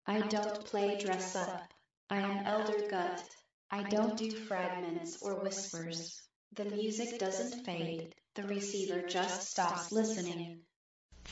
I don't play dress up. I am Elder Gut. I don't do fragments or whispers. The music doesn't fade, the receiver just stops listening.